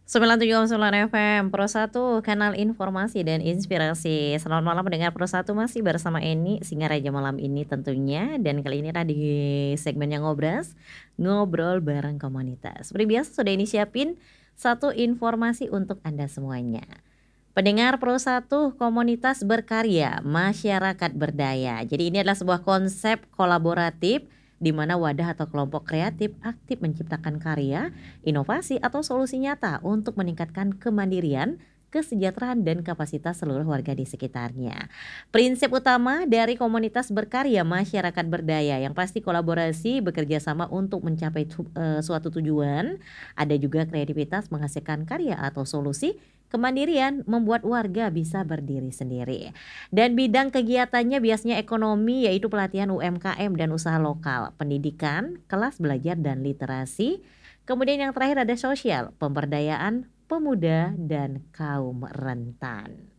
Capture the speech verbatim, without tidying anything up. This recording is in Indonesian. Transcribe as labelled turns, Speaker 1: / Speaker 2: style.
Speaker 1: sembilan tujuh koma sembilan F M, Pro satu, kanal informasi dan inspirasi. Selamat malam pendengar Pro satu, masih bersama Eni, Singaraja malam ini tentunya. Dan kali ini ada di segmen yang ngobras, ngobrol bareng komunitas. Seperti biasa sudah Eni siapin satu informasi untuk Anda semuanya. Pendengar Pro satu, komunitas berkarya, masyarakat berdaya. Jadi ini adalah sebuah konsep kolaboratif di mana wadah atau kelompok kreatif aktif menciptakan karya, inovasi atau solusi nyata untuk meningkatkan kemandirian, kesejahteraan dan kapasitas seluruh warga di sekitarnya. Prinsip utama dari komunitas berkarya masyarakat berdaya yang pasti kolaborasi, bekerja sama untuk mencapai tu- eh, suatu tujuan. Ada juga kreativitas menghasilkan karya atau solusi. Kemandirian membuat warga bisa berdiri sendiri. Dan bidang kegiatannya biasanya ekonomi, yaitu pelatihan U M K M dan usaha lokal, pendidikan, kelas belajar dan literasi. Kemudian yang terakhir ada sosial, pemberdayaan pemuda dan kaum rentan.